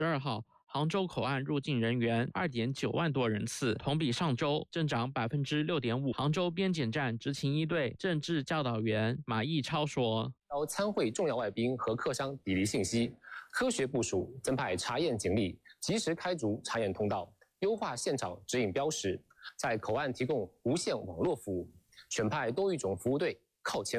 号，杭州口岸入境人员2.9万多人次，同比上周增长6.5%。杭州边检站执勤一队政治教导员马义超说：“ 要参会重要外宾和客商抵离信息，科学部署，增派查验警力，及时开足查验通道，优化现场指引标识，在口岸提供无线网络服务，选派多语种服务队靠前。”